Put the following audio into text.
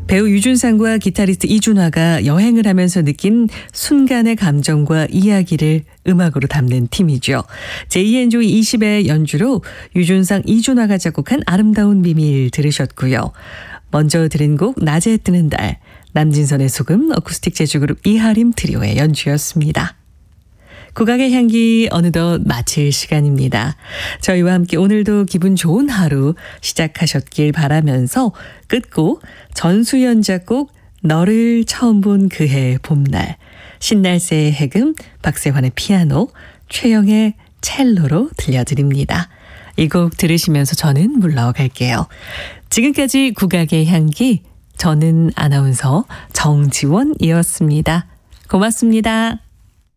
배우 유준상과 기타리스트 이준화가 여행을 하면서 느낀 순간의 감정과 이야기를 음악으로 담는 팀이죠. 제2엔조이 20의 연주로 유준상, 이준화가 작곡한 아름다운 비밀 들으셨고요. 먼저 들은 곡 낮에 뜨는 달, 남진선의 소금, 어쿠스틱 재즈그룹 이하림 트리오의 연주였습니다. 국악의 향기 어느덧 마칠 시간입니다. 저희와 함께 오늘도 기분 좋은 하루 시작하셨길 바라면서 끝곡 전수연 작곡 너를 처음 본 그해 봄날, 신날새의 해금, 박세환의 피아노, 최영의 첼로로 들려드립니다. 이 곡 들으시면서 저는 물러갈게요. 지금까지 국악의 향기, 저는 아나운서 정지원이었습니다. 고맙습니다.